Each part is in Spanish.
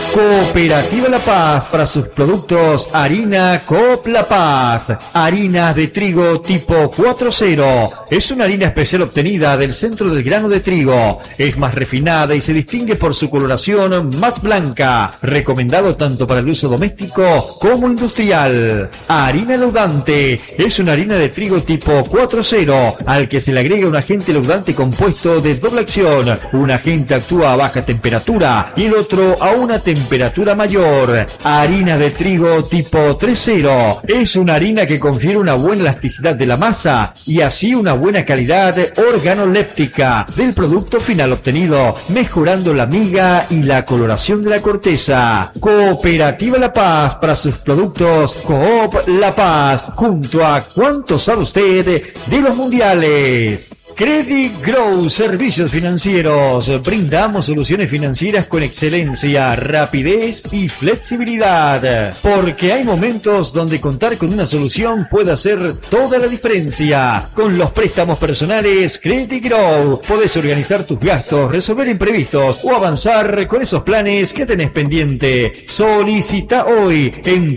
Cooperativa La Paz, para sus productos harina Coop La Paz, harina de trigo tipo 4.0. Es una harina especial obtenida del centro del grano de trigo. Es más refinada y se distingue por su coloración más blanca. Recomendado tanto para el uso doméstico como industrial. Harina leudante. Es una harina de trigo tipo 4.0 al que se le agrega un agente leudante compuesto de doble acción. Un agente actúa a baja temperatura y el otro a una temperatura mayor. Harina de trigo tipo 3.0. Es una harina que confiere una buena elasticidad de la masa y así una buena calidad organoléptica del producto final obtenido, mejorando la miga y la coloración de la corteza. Cooperativa La Paz, para sus productos Coop La Paz, junto a ¿cuánto sabe usted de los mundiales? Credit Grow Servicios Financieros. Brindamos soluciones financieras con excelencia, rapidez y flexibilidad. Porque hay momentos donde contar con una solución puede hacer toda la diferencia. Con los préstamos personales Credit Grow podés organizar tus gastos, resolver imprevistos o avanzar con esos planes que tenés pendiente. Solicita hoy en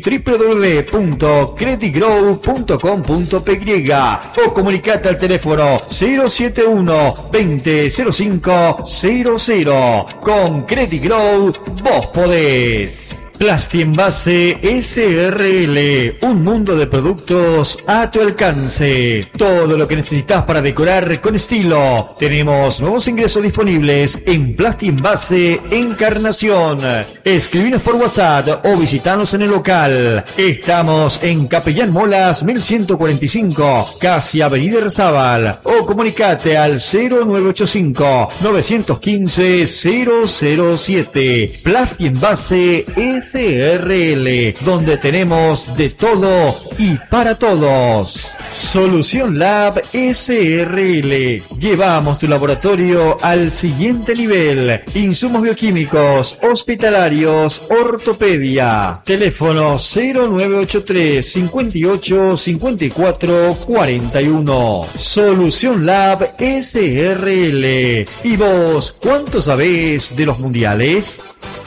www.creditgrow.com.py o comunicate al teléfono 071-200500. Con Credit Grow vos podés. Plastienvase SRL, un mundo de productos a tu alcance. Todo lo que necesitas para decorar con estilo. Tenemos nuevos ingresos disponibles en Plastienvase Encarnación. Escribinos por WhatsApp o visitanos en el local. Estamos en Capellán Molas 1145, casi Avenida Erzábal. O comunicate al 0985-915-007. Plastienvase SRL, donde tenemos de todo y para todos. Solución Lab SRL. Llevamos tu laboratorio al siguiente nivel. Insumos bioquímicos, hospitalarios, ortopedia. Teléfono 0983 58 54 41. Solución Lab SRL. ¿Y vos cuánto sabés de los mundiales?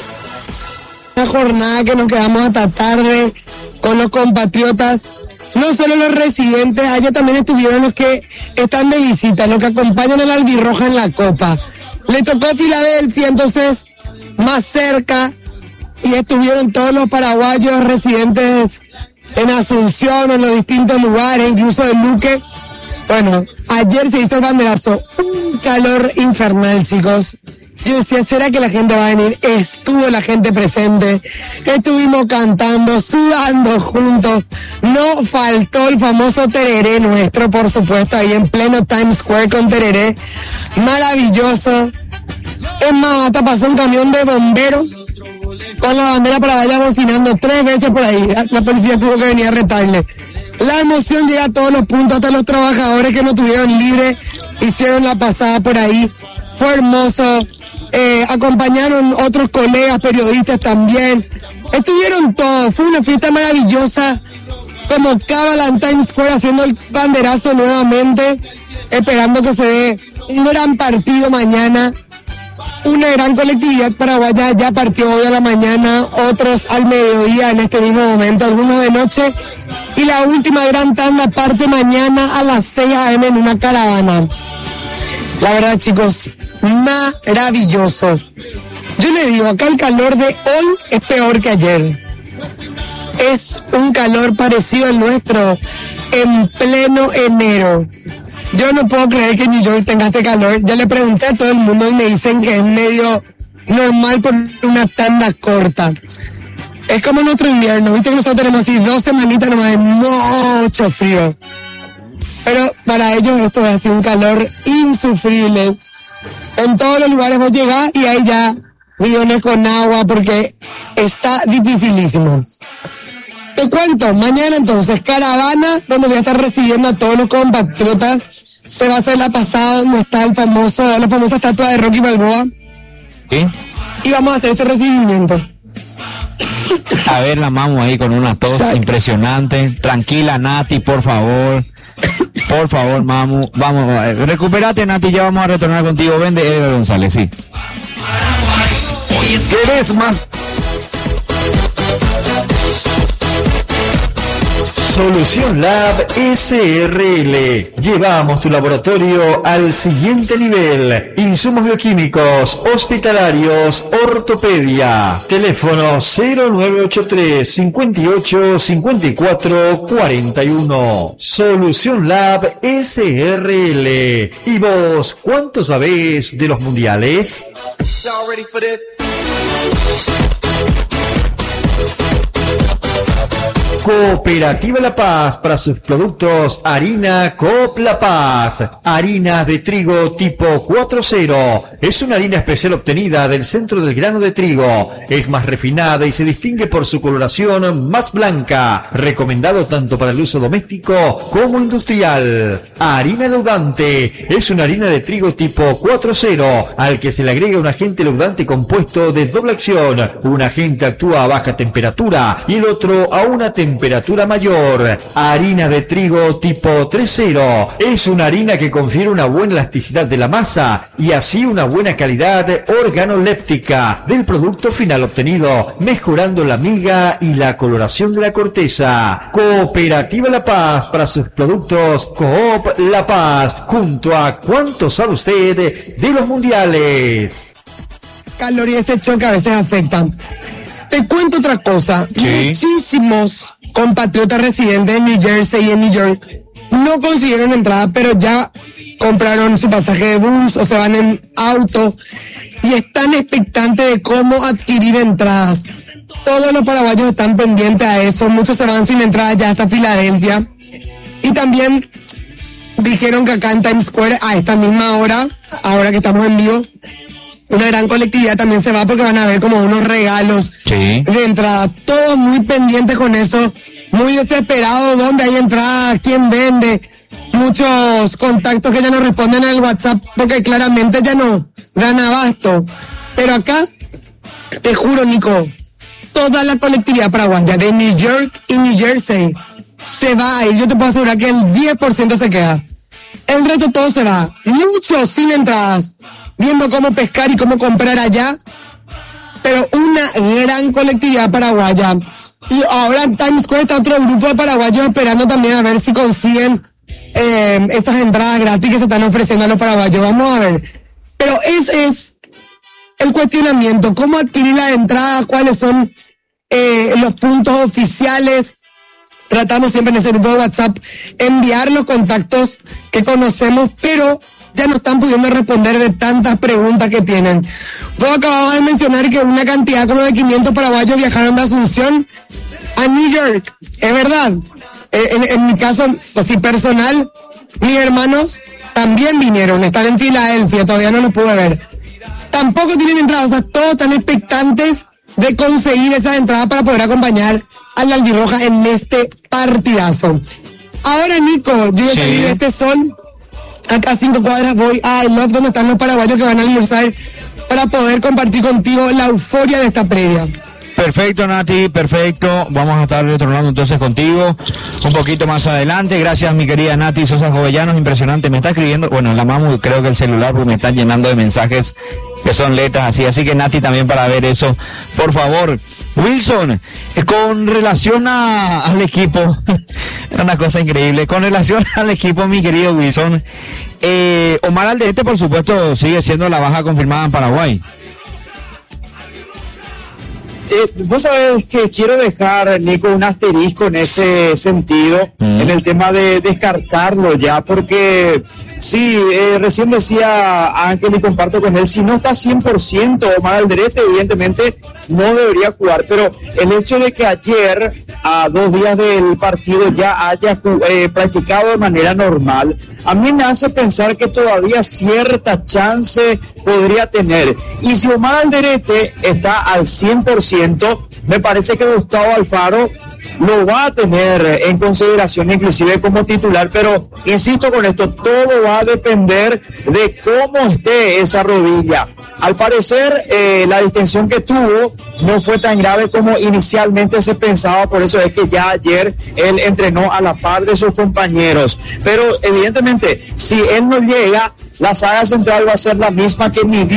Una jornada que nos quedamos hasta tarde con los compatriotas, no solo los residentes, allá también estuvieron los que están de visita, los que acompañan al albirroja en la Copa. Le tocó Filadelfia, entonces más cerca, y estuvieron todos los paraguayos residentes en Asunción, en los distintos lugares, incluso en Luque. Bueno, ayer se hizo el banderazo, un calor infernal, chicos. Yo decía, ¿será que la gente va a venir? Estuvo la gente presente, estuvimos cantando, sudando juntos, no faltó el famoso tereré nuestro, por supuesto, ahí en pleno Times Square con tereré, maravilloso. Es más, hasta pasó un camión de bomberos con la bandera para vaya bocinando 3 veces por ahí, la policía tuvo que venir a retarle. La emoción llega a todos los puntos, hasta los trabajadores que no tuvieron libre, hicieron la pasada por ahí, fue hermoso. Acompañaron otros colegas periodistas también, estuvieron todos, fue una fiesta maravillosa, como cábala en Times Square haciendo el banderazo nuevamente, esperando que se dé un gran partido mañana, una gran colectividad paraguaya ya partió hoy a la mañana, otros al mediodía en este mismo momento, algunos de noche, y la última gran tanda parte mañana a las 6 a.m. en una caravana. La verdad, chicos, maravilloso. Yo le digo, acá el calor de hoy es peor que ayer. Es un calor parecido al nuestro en pleno enero. Yo no puedo creer que New York tenga este calor. Ya le pregunté a todo el mundo y me dicen que es medio normal por una tanda corta. Es como nuestro invierno, viste que nosotros tenemos así 2 semanitas nomás de mucho frío. Pero para ellos esto es así un calor insufrible. En todos los lugares vos llegás y hay ya bidones con agua porque está dificilísimo. Te cuento, mañana entonces, caravana, donde voy a estar recibiendo a todos los compatriotas. Se va a hacer la pasada donde está la famosa estatua de Rocky Balboa. ¿Sí? Y vamos a hacer este recibimiento. A ver, la Mamu ahí con una tos impresionante. Tranquila, Nati, por favor. Por favor, Mamu. Vamos, recupérate, Nati, ya vamos a retornar contigo. Vende Edgar González, sí. ¿Querés más Solución Lab SRL. Llevamos tu laboratorio al siguiente nivel. Insumos bioquímicos, hospitalarios, ortopedia. Teléfono 0983 58 54 41. Solución Lab SRL. ¿Y vos cuánto sabés de los mundiales? Cooperativa La Paz, para sus productos harina Coop La Paz. Harina de trigo tipo 4.0. Es una harina especial obtenida del centro del grano de trigo. Es más refinada y se distingue por su coloración más blanca. Recomendado tanto para el uso doméstico como industrial. Harina leudante. Es una harina de trigo tipo 4.0 al que se le agrega un agente leudante compuesto de doble acción. Un agente actúa a baja temperatura y el otro a una temperatura mayor. Harina de trigo tipo 3.0. Es una harina que confiere una buena elasticidad de la masa y así una buena calidad organoléptica del producto final obtenido, mejorando la miga y la coloración de la corteza. Cooperativa La Paz, para sus productos Coop La Paz, junto a ¿cuánto sabe usted de los mundiales? Calor y ese choque a veces afectan. Te cuento otra cosa. Sí. Muchísimos compatriotas residentes en New Jersey y en New York no consiguieron entrada, pero ya compraron su pasaje de bus o se van en auto y están expectantes de cómo adquirir entradas. Todos los paraguayos están pendientes a eso. Muchos se van sin entradas ya hasta Filadelfia. Y también dijeron que acá en Times Square a esta misma hora, ahora que estamos en vivo, una gran colectividad también se va porque van a ver como unos regalos de entrada. Todos muy pendientes con eso, muy desesperados, dónde hay entrada, quién vende. Muchos contactos que ya no responden en el WhatsApp porque claramente ya no dan abasto. Pero acá, te juro, Nico, toda la colectividad paraguaya de New York y New Jersey se va a ir. Yo te puedo asegurar que el 10% se queda. El resto todo se va. Muchos sin entradas, viendo cómo pescar y cómo comprar allá, pero una gran colectividad paraguaya. Y ahora en Times Square está otro grupo de paraguayos esperando también a ver si consiguen esas entradas gratis que se están ofreciendo a los paraguayos. Vamos a ver. Pero ese es el cuestionamiento. ¿Cómo adquirir la entrada? ¿Cuáles son los puntos oficiales? Tratamos siempre en ese grupo de WhatsApp enviar los contactos que conocemos, pero ya no están pudiendo responder de tantas preguntas que tienen. Vos acababas de mencionar que una cantidad como de 500 paraguayos viajaron de Asunción a New York. Es verdad. En mi caso, así personal, mis hermanos también vinieron. Están en Filadelfia, todavía no los pude ver. Tampoco tienen entradas, o sea, todos están expectantes de conseguir esas entradas para poder acompañar a la albirroja en este partidazo. Ahora, Nico, yo ya salí de este sol. Acá a 5 cuadras voy a El Love, donde están los paraguayos que van a almorzar para poder compartir contigo la euforia de esta previa. Perfecto, Nati, perfecto. Vamos a estar retornando entonces contigo un poquito más adelante. Gracias, mi querida Nati Sosa Jovellanos, impresionante. Me está escribiendo, bueno, la mamo, creo que el celular, porque me están llenando de mensajes que son letras así que Nati también para ver eso, por favor. Wilson, con relación al equipo, una cosa increíble, con relación al equipo, mi querido Wilson, Omar Alderete, por supuesto, sigue siendo la baja confirmada en Paraguay. Vos sabés que quiero dejar, Nico, un asterisco en ese sentido, en el tema de descartarlo ya, porque sí, recién decía Ángel y comparto con él, si no está 100% Omar Alderete, evidentemente no debería jugar, pero el hecho de que ayer, a 2 días del partido, ya haya practicado de manera normal, a mí me hace pensar que todavía cierta chance podría tener. Y si Omar Alderete está al 100%, me parece que Gustavo Alfaro lo va a tener en consideración inclusive como titular, pero insisto con esto, todo va a depender de cómo esté esa rodilla. Al parecer la distensión que tuvo no fue tan grave como inicialmente se pensaba, por eso es que ya ayer él entrenó a la par de sus compañeros, pero evidentemente si él no llega, la saga central va a ser la misma que midió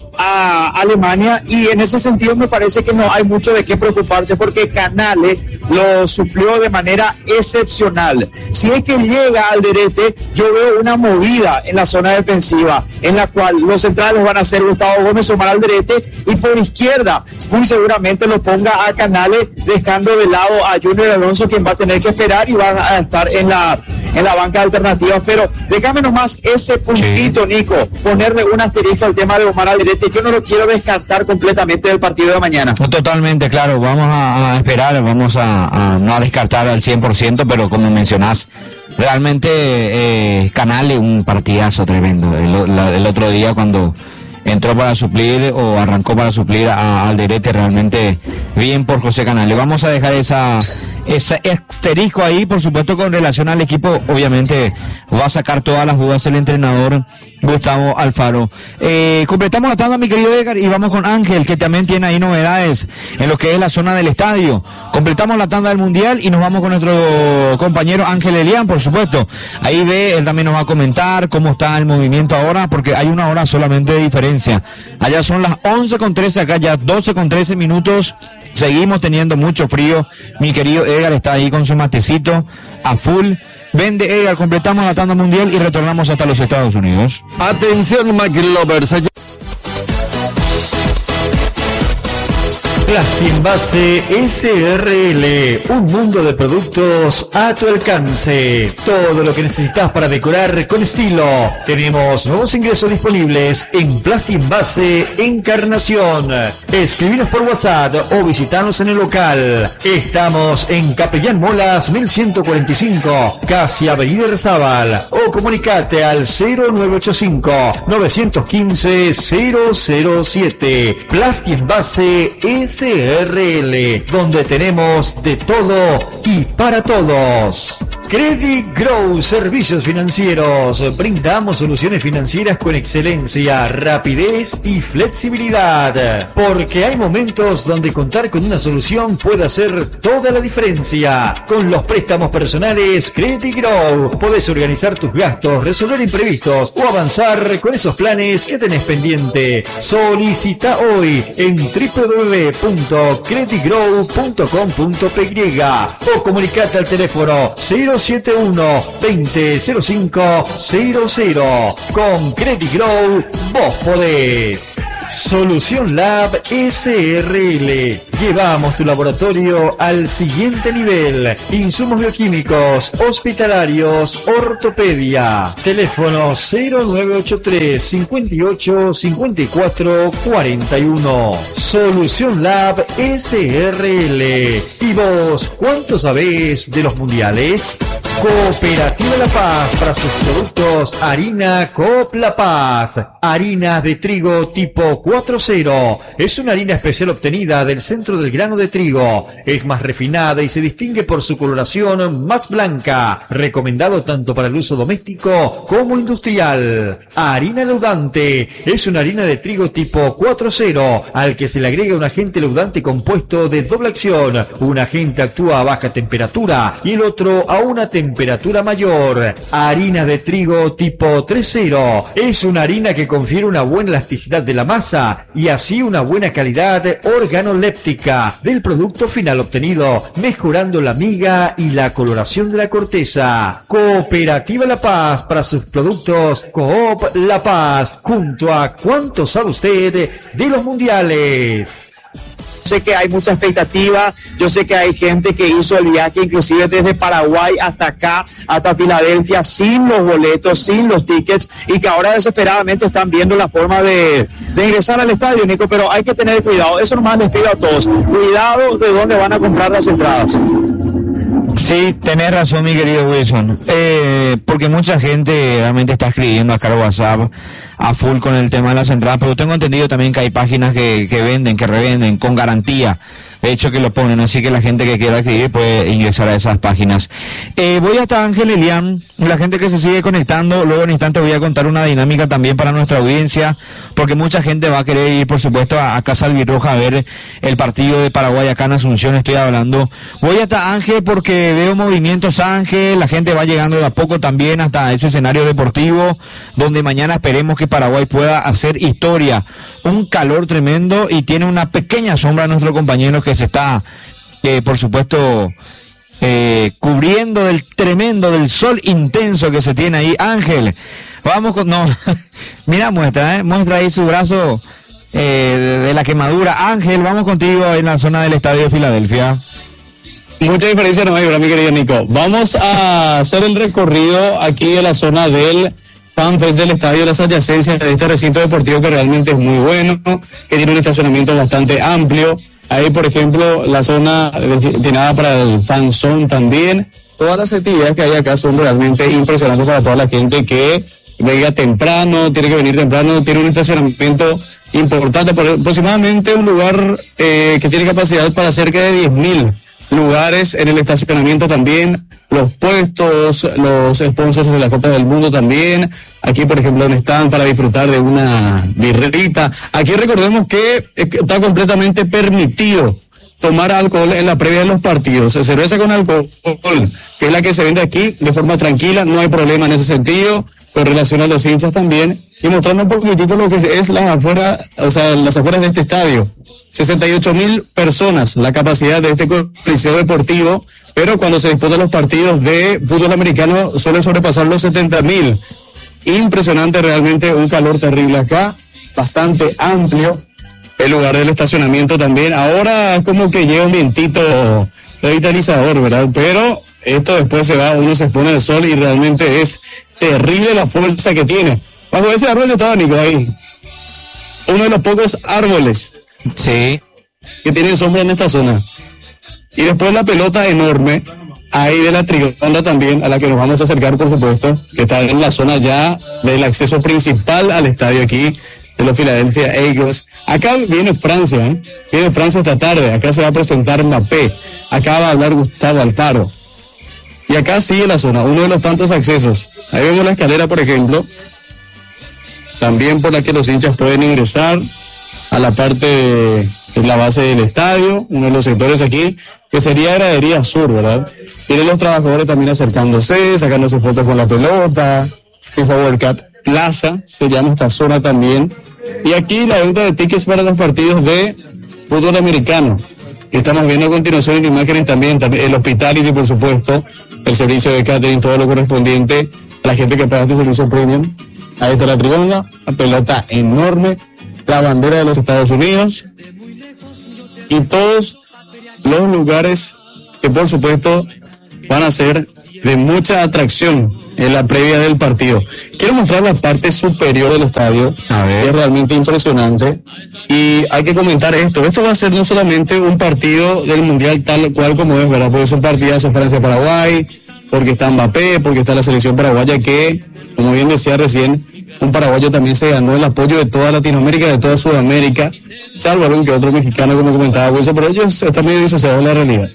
a Alemania, y en ese sentido me parece que no hay mucho de qué preocuparse porque Canales lo suplió de manera excepcional. Si es que llega Alderete, yo veo una movida en la zona defensiva en la cual los centrales van a ser Gustavo Gómez, Omar Alderete, y por izquierda muy seguramente lo ponga a Canales, dejando de lado a Junior Alonso, quien va a tener que esperar y va a estar en la banca alternativa. Pero déjame nomás ese puntito, sí, Nico, ponerle un asterisco al tema de Omar Alderete. Yo no lo quiero descartar completamente del partido de mañana. Totalmente, claro, vamos a esperar, vamos a no a descartar al 100%, pero como mencionás, realmente Canales un partidazo tremendo. El otro día cuando entró para suplir o arrancó para suplir a Alderete, realmente bien por José Canales. Vamos a dejar ese asterisco ahí, por supuesto, con relación al equipo. Obviamente va a sacar todas las dudas el entrenador Gustavo Alfaro. Completamos la tanda, mi querido Edgar, y vamos con Ángel, que también tiene ahí novedades en lo que es la zona del estadio. Completamos la tanda del Mundial y nos vamos con nuestro compañero Ángel Elián, por supuesto. Ahí él también nos va a comentar cómo está el movimiento ahora, porque hay una hora solamente de diferencia. Allá son las 11:13, acá ya 12:13 minutos. Seguimos teniendo mucho frío. Mi querido Edgar está ahí con su matecito a full. Vende, Edgar, completamos la tanda mundial y retornamos hasta los Estados Unidos. Atención, McLovers. Plastienvase SRL, un mundo de productos a tu alcance. Todo lo que necesitas para decorar con estilo. Tenemos nuevos ingresos disponibles en Plastienvase Encarnación. Escribinos por WhatsApp o visitanos en el local. Estamos en Capellán Molas 1145, casi Avenida Rezábal. O comunicate al 0985-915-007. Plastienvase SRL, donde tenemos de todo y para todos. Credit Grow Servicios Financieros. Brindamos soluciones financieras con excelencia, rapidez y flexibilidad. Porque hay momentos donde contar con una solución puede hacer toda la diferencia. Con los préstamos personales Credit Grow podés organizar tus gastos, resolver imprevistos o avanzar con esos planes que tenés pendiente. Solicita hoy en www.creditgrow.com.py o comunicate al teléfono 071-200500. Con Credit Grow vos podés. Solución Lab SRL. Llevamos tu laboratorio al siguiente nivel. Insumos bioquímicos, hospitalarios, ortopedia. Teléfono 0983 58 54 41. Solución Lab SRL. ¿Y vos cuánto sabés de los mundiales? Cooperativa La Paz, para sus productos harina Coop La Paz. Harina de trigo tipo 4.0. Es una harina especial obtenida del centro del grano de trigo. Es más refinada y se distingue por su coloración más blanca. Recomendado tanto para el uso doméstico como industrial. Harina leudante. Es una harina de trigo tipo 4.0 al que se le agrega un agente leudante compuesto de doble acción. Un agente actúa a baja temperatura y el otro a una temperatura mayor. Harina de trigo tipo 3.0. Es una harina que confiere una buena elasticidad de la masa y así una buena calidad organoléptica del producto final obtenido, mejorando la miga y la coloración de la corteza. Cooperativa La Paz, para sus productos Coop La Paz, junto a ¿cuánto sabe usted de los mundiales? Sé que hay mucha expectativa, yo sé que hay gente que hizo el viaje inclusive desde Paraguay hasta acá, hasta Filadelfia, sin los boletos, sin los tickets, y que ahora desesperadamente están viendo la forma de ingresar al estadio, Nico, pero hay que tener cuidado. Eso nomás les pido a todos, cuidado de dónde van a comprar las entradas. Sí, tenés razón, mi querido Wilson, porque mucha gente realmente está escribiendo acá al WhatsApp a full con el tema de las entradas, pero tengo entendido también que hay páginas que venden, que revenden con garantía, de hecho que lo ponen, así que la gente que quiera adquirir puede ingresar a esas páginas. Voy hasta Ángel Elián, la gente que se sigue conectando, luego en instante voy a contar una dinámica también para nuestra audiencia, porque mucha gente va a querer ir, por supuesto, a Casa Albirroja a ver el partido de Paraguay acá en Asunción, estoy hablando. Voy hasta Ángel porque veo movimientos, Ángel, la gente va llegando de a poco también. también hasta ese escenario deportivo donde mañana esperemos que Paraguay pueda hacer historia. Un calor tremendo y tiene una pequeña sombra nuestro compañero que se está, por supuesto, cubriendo del sol intenso que se tiene ahí. Ángel, vamos con... No, mira, muestra ahí su brazo de la quemadura. Ángel, vamos contigo en la zona del estadio de Filadelfia. Mucha diferencia no hay, ¿verdad, mi querido Nico? Vamos a hacer el recorrido aquí en la zona del FanFest del estadio, las adyacencias de este recinto deportivo que realmente es muy bueno, que tiene un estacionamiento bastante amplio. Ahí, por ejemplo, la zona destinada para el fan zone también. Todas las actividades que hay acá son realmente impresionantes para toda la gente que venga temprano, tiene que venir temprano, tiene un estacionamiento importante, aproximadamente un lugar que tiene capacidad para cerca de 10.000 lugares en el estacionamiento también, los puestos, los sponsors de la Copa del Mundo también, aquí por ejemplo están para disfrutar de una birrita. Aquí recordemos que está completamente permitido tomar alcohol en la previa de los partidos, cerveza con alcohol, que es la que se vende aquí de forma tranquila, no hay problema en ese sentido, con relación a los hinchas también, y mostrando un poquitito lo que es las afueras de este estadio. 68.000 personas, la capacidad de este coliseo deportivo, pero cuando se disputan los partidos de fútbol americano suele sobrepasar los 70.000. Impresionante realmente, un calor terrible acá, bastante amplio el lugar del estacionamiento también. Ahora es como que llega un vientito revitalizador, ¿verdad? Pero esto después se va, uno se expone al sol y realmente es terrible la fuerza que tiene. Bajo ese árbol estaba Nico ahí, uno de los pocos árboles sí que tienen sombra en esta zona. Y después la pelota enorme ahí de la Trigonda también, a la que nos vamos a acercar, por supuesto, que está en la zona ya del acceso principal al estadio aquí de los Philadelphia Eagles. Acá viene Francia, viene Francia esta tarde. Acá se va a presentar Mbappé, acá va a hablar Gustavo Alfaro, y acá sigue la zona, uno de los tantos accesos. Ahí vemos la escalera, por ejemplo, también por la que los hinchas pueden ingresar a la parte de la base del estadio, uno de los sectores aquí, que sería gradería sur, ¿verdad? Tienen los trabajadores también acercándose, sacándose fotos con la pelota. FIFA World Cup Plaza se llama esta zona también. Y aquí la venta de tickets para los partidos de fútbol americano, que estamos viendo a continuación en imágenes también, el hospitality, por supuesto, el servicio de catering, todo lo correspondiente a la gente que paga este servicio premium. Ahí está la tribuna, la pelota enorme, la bandera de los Estados Unidos y todos los lugares que por supuesto van a ser de mucha atracción en la previa del partido. Quiero mostrar la parte superior del estadio, es realmente impresionante y hay que comentar esto va a ser no solamente un partido del Mundial tal cual como es, ¿verdad? Porque son partidazos Francia-Paraguay, porque está Mbappé, porque está la selección paraguaya que, como bien decía recién, un paraguayo también se ganó el apoyo de toda Latinoamérica, de toda Sudamérica, salvo algún que otro mexicano, como comentaba Wilson, pero ellos están medio disociados de la realidad.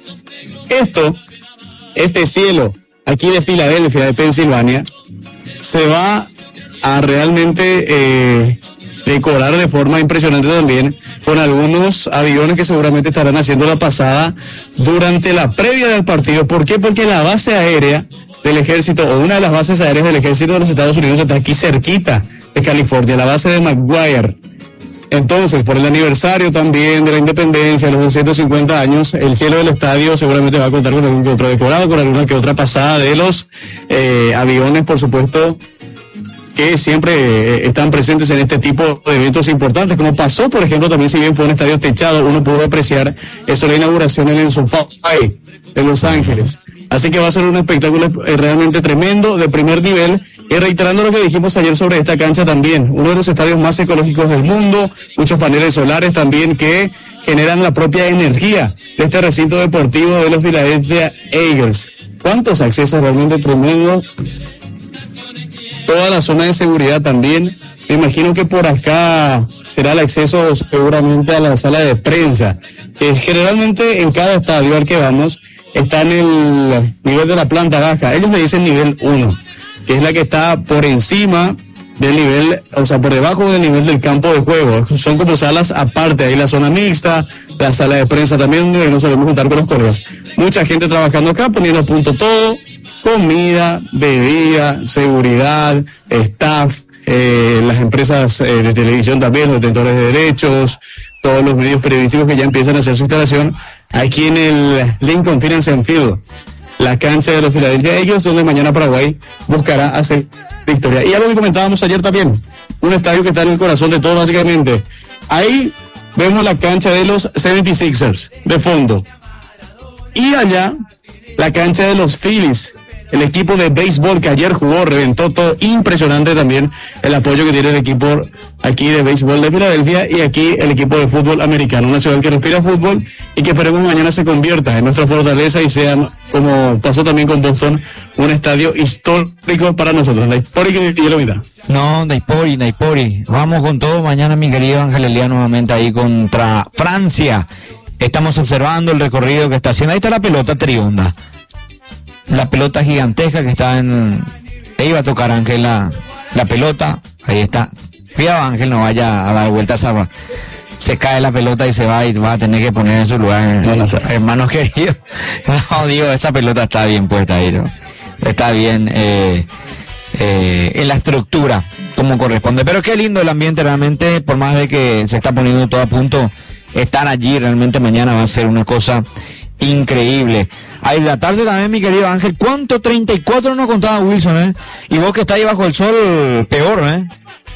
Este cielo aquí de Filadelfia, de Pensilvania, se va a realmente decorar de forma impresionante también, con algunos aviones que seguramente estarán haciendo la pasada durante la previa del partido. ¿Por qué? Porque la base aérea del ejército, o una de las bases aéreas del ejército de los Estados Unidos, está aquí cerquita de California, la base de McGuire. Entonces, por el aniversario también de la independencia, de los 250 años, el cielo del estadio seguramente va a contar con algún que otro decorado, con alguna que otra pasada de los aviones, por supuesto, que siempre están presentes en este tipo de eventos importantes, como pasó, por ejemplo, también, si bien fue un estadio techado, uno pudo apreciar eso, la inauguración en el SoFi de Los Ángeles. Así que va a ser un espectáculo realmente tremendo, de primer nivel, y reiterando lo que dijimos ayer sobre esta cancha también, uno de los estadios más ecológicos del mundo, muchos paneles solares también que generan la propia energía de este recinto deportivo de los Philadelphia Eagles. ¿Cuántos accesos realmente tremendos? Toda la zona de seguridad también. Me imagino que por acá será el acceso seguramente a la sala de prensa, que generalmente en cada estadio al que vamos está en el nivel de la planta baja. Ellos me dicen nivel 1, que es la que está por encima del nivel, o sea, por debajo del nivel del campo de juego. Son como salas aparte, ahí la zona mixta, la sala de prensa también, donde nos solemos juntar con los colegas. Mucha gente trabajando acá, poniendo a punto todo, comida, bebida, seguridad, staff, las empresas de televisión también, los detentores de derechos, todos los medios periodísticos que ya empiezan a hacer su instalación aquí en el Lincoln Financial Field, la cancha de los Philadelphia Eagles, donde mañana Paraguay buscará hacer victoria. Y algo que comentábamos ayer también, un estadio que está en el corazón de todo básicamente. Ahí vemos la cancha de los 76ers de fondo. Y allá, la cancha de los Phillies, el equipo de béisbol que ayer jugó, reventó todo. Impresionante también el apoyo que tiene el equipo aquí de béisbol de Filadelfia y aquí el equipo de fútbol americano. Una ciudad que respira fútbol y que esperemos mañana se convierta en nuestra fortaleza y sea, como pasó también con Boston, un estadio histórico para nosotros. Naipori, que yo lo mira. No, Naipori. Vamos con todo mañana, mi querido Ángel Elías, nuevamente ahí contra Francia. Estamos observando el recorrido que está haciendo. Ahí está la pelota trionda. La pelota gigantesca que está en... Ahí va a tocar Ángel la pelota. Ahí está. Cuidado, Ángel, no vaya a dar vueltas a... Se cae la pelota y se va y va a tener que poner en su lugar. No, hermanos queridos. No, digo, esa pelota está bien puesta ahí, ¿no? Está bien en la estructura, como corresponde. Pero qué lindo el ambiente realmente, por más de que se está poniendo todo a punto, estar allí realmente mañana va a ser una cosa increíble. A hidratarse también, mi querido Ángel. ¿Cuánto? 34 nos contaba Wilson, Y vos que estás ahí bajo el sol, peor,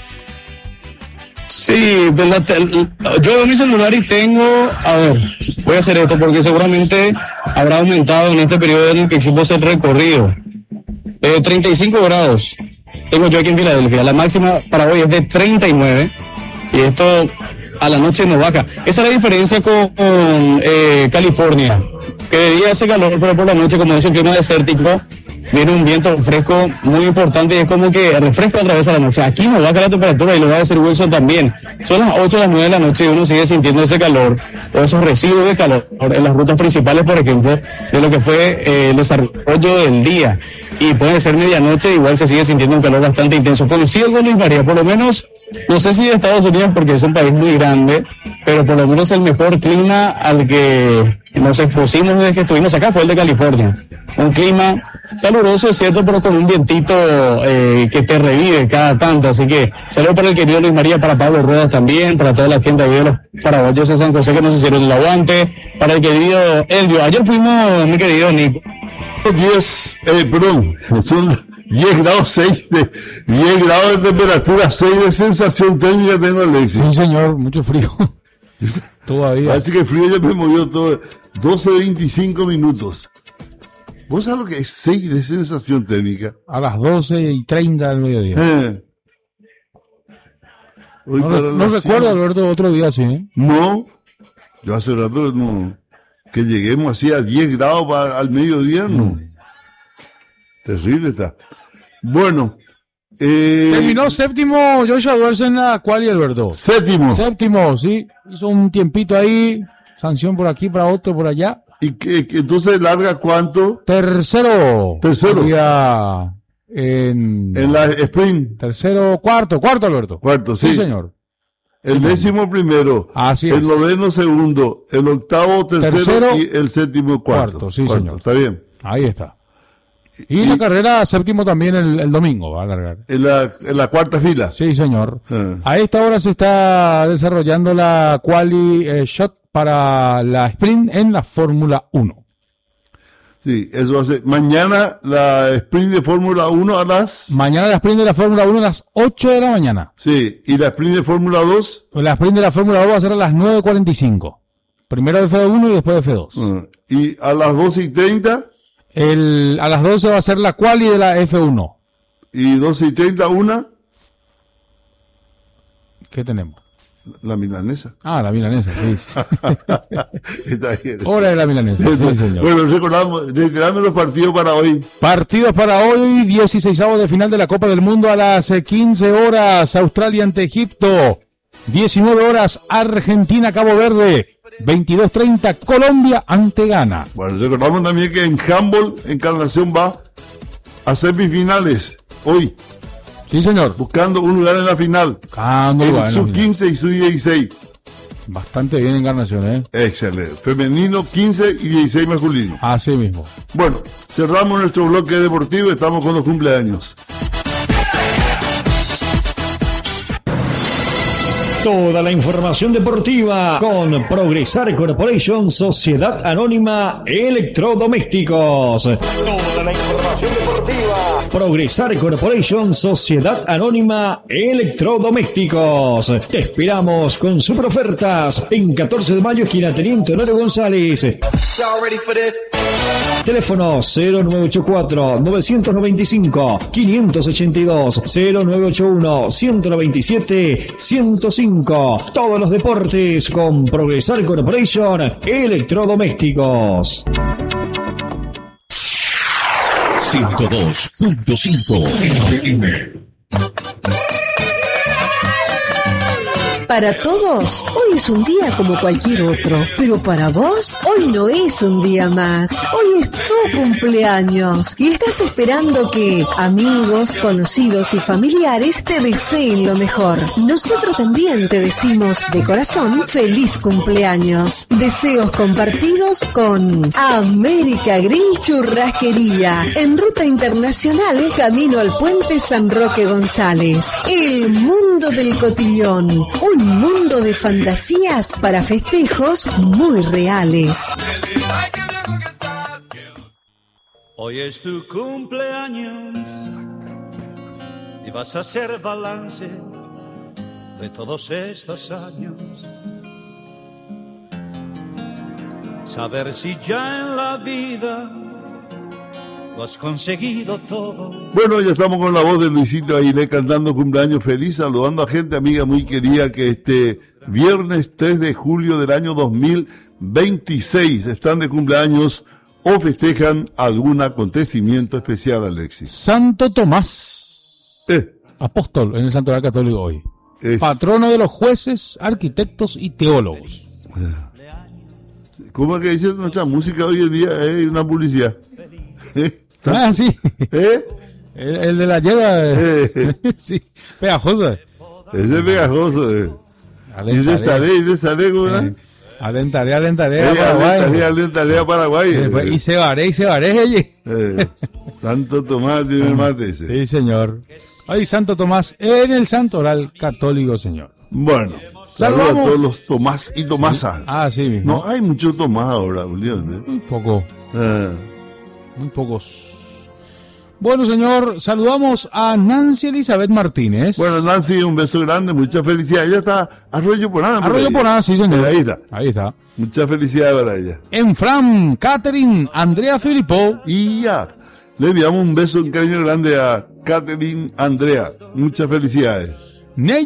Sí, yo veo mi celular y tengo, a ver, voy a hacer esto porque seguramente habrá aumentado en este periodo en el que hicimos el recorrido. 35 grados tengo yo aquí en Filadelfia, la máxima para hoy es de 39 y esto a la noche no baja. Esa es la diferencia con California, que de día hace calor, pero por la noche, como es un clima desértico, viene un viento fresco muy importante y es como que refresca otra vez a la noche. Aquí no baja la temperatura y lo va a decir Wilson también. Son las 8 o las 9 de la noche y uno sigue sintiendo ese calor o esos residuos de calor en las rutas principales, por ejemplo, de lo que fue el desarrollo del día. Y puede ser medianoche, igual se sigue sintiendo un calor bastante intenso. Conocí algo, Luis María, por lo menos, no sé si de Estados Unidos porque es un país muy grande, pero por lo menos el mejor clima al que nos expusimos desde que estuvimos acá fue el de California. Un clima caluroso, es cierto, pero con un vientito que te revive cada tanto. Así que saludos para el querido Luis María, para Pablo Ruedas también, para toda la gente ahí de los paraguayos de San José que nos hicieron el aguante, para el querido Elvio. Ayer fuimos, mi querido Nico. 10 grados 6 de 10 grados de temperatura, 6 de sensación térmica tengo el Alexis. Sí, señor, mucho frío. Todavía. Así que el frío ya me movió todo. 12:25 minutos. ¿Vos sabés lo que es 6 de sensación térmica? A las 12:30 del mediodía. Hoy no recuerdo, Alberto, otro día así, No, yo hace rato no. Que lleguemos así a 10 grados al mediodía, no. Terrible está. Bueno. Terminó séptimo Joshua Duerce en la quali, Alberto. Séptimo, sí. Hizo un tiempito ahí. Sanción por aquí, para otro, por allá. ¿Y que entonces larga cuánto? Tercero. En la sprint. Cuarto, Alberto. Cuarto, sí. Sí, señor. El 11º. Así el es. 9º segundo. El 8º tercero y el 7º cuarto. Sí, señor. Está bien. Ahí está. Y la carrera séptimo también el domingo va a largar. En la cuarta fila. Sí, señor. A esta hora se está desarrollando la quali shot para la sprint en la Fórmula 1. Sí, eso va a ser. Mañana la sprint de Fórmula 1 a las... Mañana la sprint de la Fórmula 1 a las 8 de la mañana. Sí, ¿y la sprint de Fórmula 2? La sprint de la Fórmula 2 va a ser a las 9:45. Primero de F1 y después de F2. ¿Y a las 12:30? A las 12 va a ser la quali de la F1. ¿Y 12:30 una? ¿Qué tenemos? La milanesa. Ah, la milanesa, sí. Está bien. Hora de la milanesa, sí, señor. Bueno, recordamos los partidos para hoy. Partidos para hoy, 16avos de final de la Copa del Mundo a las 15 horas, Australia ante Egipto. 19 horas, Argentina, Cabo Verde. 22:30, Colombia ante Ghana. Bueno, recordamos también que en handball, Encarnación va a semifinales hoy. Sí, señor. Buscando un lugar en la final. En su 15 y su 16. Bastante bien Encarnación, ¿eh? Excelente. Femenino 15 y 16 masculino. Así mismo. Bueno, cerramos nuestro bloque deportivo y estamos con los cumpleaños. Toda la información deportiva con Progresar Corporation, Sociedad Anónima Electrodomésticos. Toda la información deportiva. Progresar Corporation, Sociedad Anónima Electrodomésticos. Te esperamos con super ofertas en 14 de mayo, esquina Teniente Honorio González. Teléfono 0984-995-582, 0981-197-105. Todos los deportes con Progresar Corporation Electrodomésticos. 102.5 FM. Para todos, hoy es un día como cualquier otro, pero para vos, hoy no es un día más. Hoy es tu cumpleaños y estás esperando que amigos, conocidos y familiares te deseen lo mejor. Nosotros también te decimos de corazón feliz cumpleaños. Deseos compartidos con América Grill Churrasquería, en Ruta Internacional, camino al Puente San Roque González. El mundo del cotillón, un mundo de fantasías para festejos muy reales. Hoy es tu cumpleaños y vas a hacer balance de todos estos años. Saber si ya en la vida lo has conseguido todo. Bueno, ya estamos con la voz de Luisito Aguilé cantando cumpleaños feliz, saludando a gente amiga muy querida que este viernes 3 de julio del año 2026 están de cumpleaños o festejan algún acontecimiento especial, Alexis. Santo Tomás, apóstol en el Santoral Católico hoy. Patrono de los jueces, arquitectos y teólogos. ¿Cómo es que dice nuestra música hoy en día? Una publicidad. Ah, sí. El de la hierba. Sí, pegajoso. Ese es pegajoso. Y rezaré, ¿cómo era? Alentaré a Paraguay. Alentaré a Paraguay. Y se varé allí. Santo Tomás tiene el mate ese. Sí, señor. Ay, Santo Tomás en el Santoral Católico, señor. Bueno, saludos a todos los Tomás y Tomasa. Ah, sí mismo. No hay mucho Tomás ahora, últimamente. Muy poco. Muy pocos. Bueno, señor, saludamos a Nancy Elizabeth Martínez. Bueno, Nancy, un beso grande, mucha felicidad. Ella está Arroyo Porán. Arroyo Porán, sí, señor. Ahí está. Mucha felicidad para ella. En Fram, Catherine, Andrea Filippo. Y ya, le enviamos un beso, un cariño grande a Catherine Andrea. Muchas felicidades.